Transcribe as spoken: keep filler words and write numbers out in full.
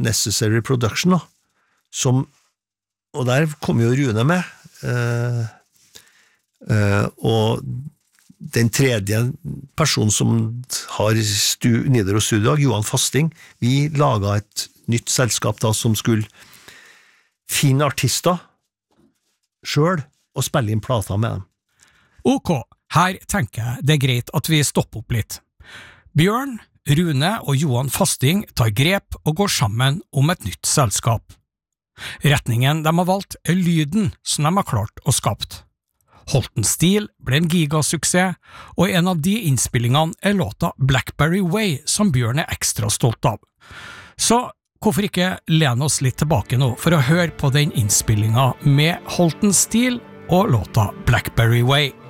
Necessary Production, da, som, og der kom jo Rune med, uh, uh, og den tredje personen som har stu, Nidaros Studio, Johan Fasting, vi laget et nytt selskap da, som skulle finne artister selv og spille inn plater med dem. Ok, her tenker jeg det er greit at vi stopper opp litt. Bjørn, Rune og Johan Fasting tar grep og går sammen om et nytt selskap. Retningen de har valgt er lyden som de har klart å skapt. Holten Steel ble en gigasuksess, og en av de innspillingene er låta Blackberry Way, som Bjørn er ekstra stolt av. Så hvorfor ikke lene oss litt tilbake nå for å høre på den innspillingen med Holten Steel og låta Blackberry Way?